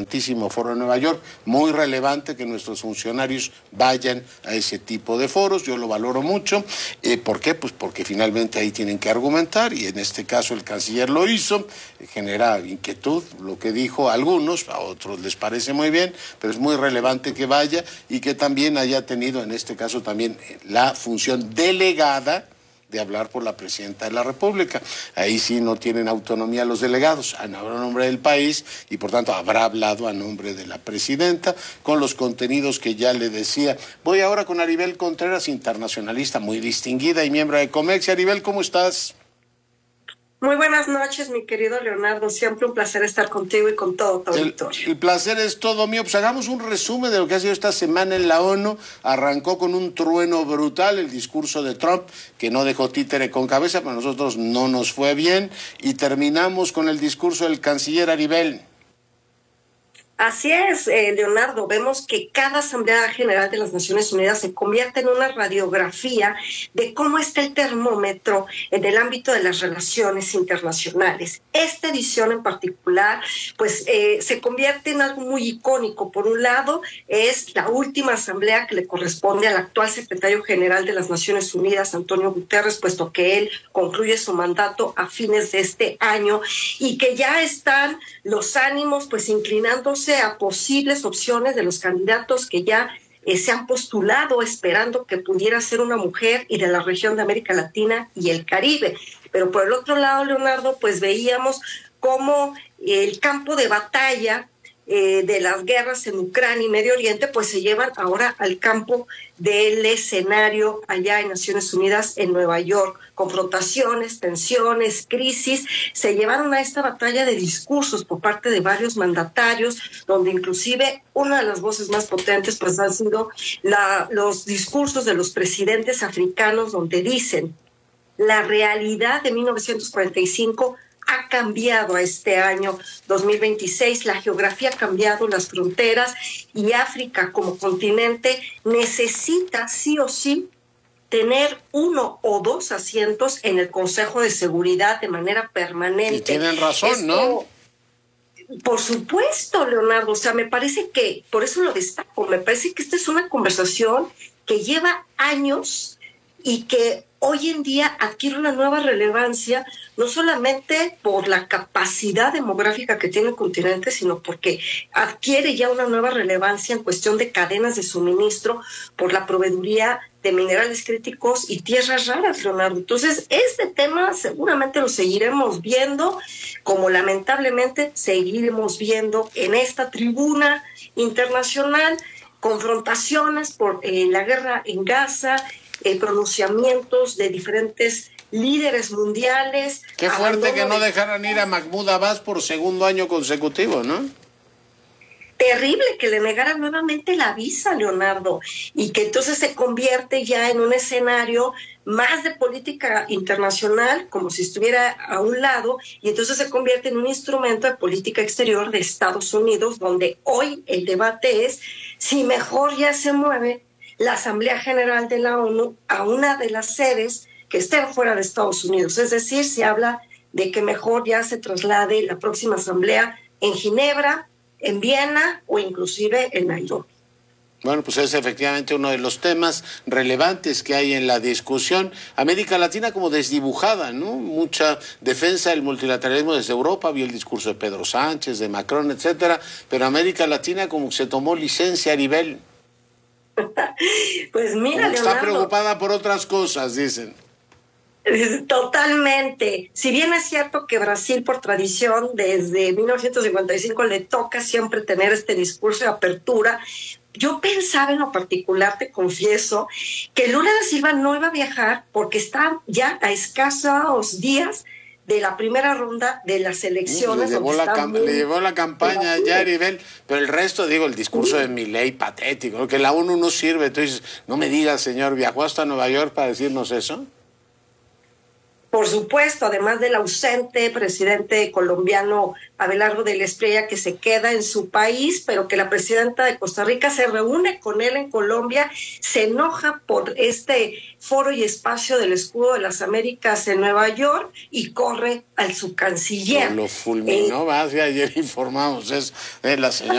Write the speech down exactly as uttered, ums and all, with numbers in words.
importantísimo foro de Nueva York, muy relevante que nuestros funcionarios vayan a ese tipo de foros, yo lo valoro mucho. Eh, ¿Por qué? Pues porque finalmente ahí tienen que argumentar, y en este caso el canciller lo hizo. Genera inquietud lo que dijo a algunos, a otros les parece muy bien, pero es muy relevante que vaya y que también haya tenido en este caso también la función delegada de hablar por la presidenta de la República. Ahí sí no tienen autonomía los delegados, han hablado a nombre del país y por tanto habrá hablado a nombre de la presidenta con los contenidos que ya le decía. Voy ahora con Aribel Contreras, internacionalista muy distinguida y miembro de Comex. Aribel, ¿cómo estás? Muy buenas noches, mi querido Leonardo. Siempre un placer estar contigo y con todo tu auditorio. El, el placer es todo mío. Pues hagamos un resumen de lo que ha sido esta semana en la ONU. Arrancó con un trueno brutal el discurso de Trump, que no dejó títere con cabeza, para nosotros no nos fue bien. Y terminamos con el discurso del canciller Aribel. Así es, eh, Leonardo, vemos que cada Asamblea General de las Naciones Unidas se convierte en una radiografía de cómo está el termómetro en el ámbito de las relaciones internacionales. Esta edición en particular, pues eh, se convierte en algo muy icónico. Por un lado, es la última asamblea que le corresponde al actual secretario general de las Naciones Unidas, Antonio Guterres, puesto que él concluye su mandato a fines de este año y que ya están los ánimos pues inclinándose a posibles opciones de los candidatos que ya eh, se han postulado, esperando que pudiera ser una mujer y de la región de América Latina y el Caribe. Pero por el otro lado, Leonardo, pues veíamos cómo el campo de batalla eh, de las guerras en Ucrania y Medio Oriente, pues se llevan ahora al campo del escenario allá en Naciones Unidas en Nueva York. Confrontaciones, tensiones, crisis, se llevaron a esta batalla de discursos por parte de varios mandatarios, donde inclusive una de las voces más potentes pues han sido la, los discursos de los presidentes africanos, donde dicen: la realidad de mil novecientos cuarenta y cinco ha cambiado a este año dos mil veintiséis, la geografía ha cambiado, las fronteras, y África como continente necesita sí o sí tener uno o dos asientos en el Consejo de Seguridad de manera permanente. Y tienen razón, Esto, ¿no? Por supuesto, Leonardo, o sea, me parece que, por eso lo destaco, me parece que esta es una conversación que lleva años y que hoy en día adquiere una nueva relevancia, no solamente por la capacidad demográfica que tiene el continente, sino porque adquiere ya una nueva relevancia en cuestión de cadenas de suministro por la proveeduría de minerales críticos y tierras raras, Leonardo. Entonces, este tema seguramente lo seguiremos viendo, como lamentablemente seguiremos viendo en esta tribuna internacional confrontaciones por eh, la guerra en Gaza, eh, pronunciamientos de diferentes líderes mundiales. Qué fuerte que no dejaran ir a Mahmoud Abbas por segundo año consecutivo, ¿no? Terrible que le negaran nuevamente la visa, Leonardo, y que entonces se convierte ya en un escenario más de política internacional, como si estuviera a un lado, y entonces se convierte en un instrumento de política exterior de Estados Unidos, donde hoy el debate es si mejor ya se mueve la Asamblea General de la ONU a una de las sedes que estén fuera de Estados Unidos. Es decir, se habla de que mejor ya se traslade la próxima asamblea en Ginebra, en Viena o inclusive en Nairobi. Bueno, pues es efectivamente uno de los temas relevantes que hay en la discusión. América Latina como desdibujada, ¿no? Mucha defensa del multilateralismo desde Europa, vi el discurso de Pedro Sánchez, de Macron, etcétera, pero América Latina como que se tomó licencia a nivel. Pues mira, como que está Leonardo, preocupada por otras cosas, dicen. Totalmente. Si bien es cierto que Brasil, por tradición, desde mil novecientos cincuenta y cinco le toca siempre tener este discurso de apertura, yo pensaba en lo particular, te confieso, que Lula da Silva no iba a viajar porque está ya a escasos días de la primera ronda de las elecciones. Le llevó, la, cam muy... le llevó la campaña ya, Aribel, pero el resto, digo, el discurso de Milei, patético, ¿no? Que la ONU no sirve. Entonces, no me digas, señor, ¿viajó hasta Nueva York para decirnos eso? Por supuesto, además del ausente presidente colombiano Abelardo de la Espriella, que se queda en su país, pero que la presidenta de Costa Rica se reúne con él en Colombia, se enoja por este foro y espacio del Escudo de las Américas en Nueva York y corre al su canciller. Lo, lo fulminó, eh, va, ayer informamos, es, es la señora